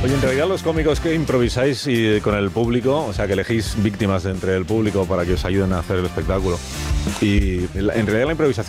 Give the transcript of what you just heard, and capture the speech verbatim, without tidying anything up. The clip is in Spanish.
Oye, en realidad los cómicos que improvisáis y con el público, o sea, que elegís víctimas de entre el público para que os ayuden a hacer el espectáculo, y en realidad la improvisación